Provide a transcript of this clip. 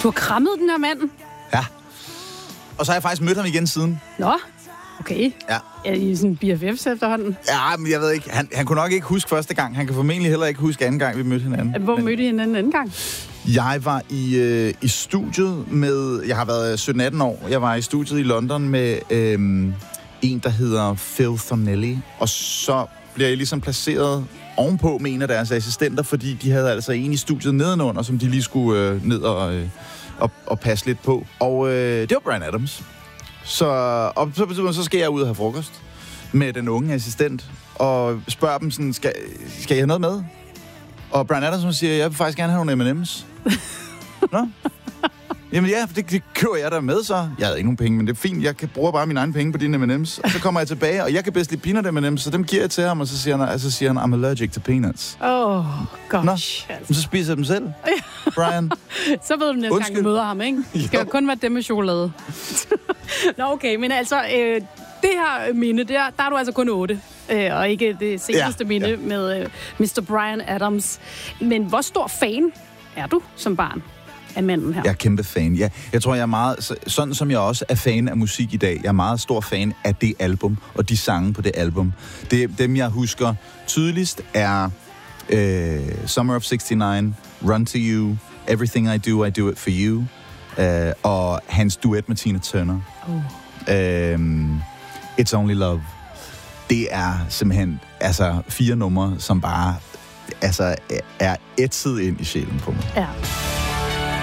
Du har krammet den her mand? Ja. Og så har jeg faktisk mødt ham igen siden. Nå, okay. Ja. Er I sådan BFF's efterhånden? Ja, men jeg ved ikke. Han kunne nok ikke huske første gang. Han kan formentlig heller ikke huske anden gang, vi mødte hinanden. Hvor mødte I hinanden anden gang? Jeg var i studiet med... Jeg har været 17-18 år. Jeg var i studiet i London med en, der hedder Phil Thornelly. Og så bliver jeg ligesom placeret ovenpå med en af deres assistenter, fordi de havde altså en i studiet nedenunder, som de lige skulle ned og passe lidt på. Og det var Bryan Adams. Så skal jeg ud og have frokost med den unge assistent, og spørger dem sådan, skal I have noget med? Og Bryan Adams siger, jeg vil faktisk gerne have nogle M&M's. Nå? Jamen ja, det kører jeg der med så. Jeg havde ikke nogen penge, men det er fint. Jeg bruger bare mine egne penge på dine M&M's. Og så kommer jeg tilbage, og jeg kan bedst lide peanut M&M's, så dem giver jeg til ham, og så siger han, I'm allergic to peanuts. Gosh. Nå, så spiser jeg dem selv, Bryan. Så ved du næste gang, du møder ham, ikke? Det skal kun være dem med chokolade. Nå, okay, men altså, det her minde, der er du altså kun 8. Og ikke det seneste minde med Mr. Bryan Adams. Men hvor stor fan er du som barn af manden her? Jeg er kæmpe fan. Jeg tror, jeg er meget... Sådan som jeg også er fan af musik i dag. Jeg er meget stor fan af det album, og de sange på det album. Dem, jeg husker tydeligst, er Summer of 69, Run to You, Everything I Do It For You, og hans duet med Tina Turner. It's Only Love. Det er simpelthen 4 numre, som bare er ætset ind i sjælen på mig. Ja.